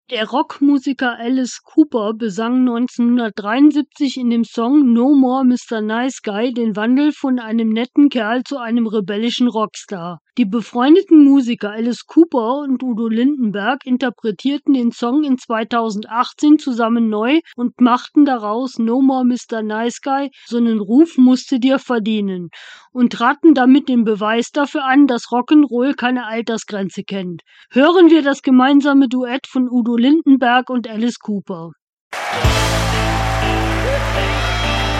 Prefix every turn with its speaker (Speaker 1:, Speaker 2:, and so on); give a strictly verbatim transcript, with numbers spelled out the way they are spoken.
Speaker 1: Der Rockmusiker Alice Cooper besang neunzehnhundertdreiundsiebzig in dem Song „No More Mister Nice Guy“ den Wandel von einem netten Kerl zu einem rebellischen Rockstar. Die befreundeten Musiker Alice Cooper und Udo Lindenberg interpretierten den Song in zweitausendachtzehn zusammen neu und machten daraus „No More Mister Nice Guy, so 'nen Ruf musst du dir verdienen“ und traten damit den Beweis dafür an, dass Rock'n'Roll keine Altersgrenze kennt. Hören wir das gemeinsame Duett von Udo Lindenberg und Alice Cooper.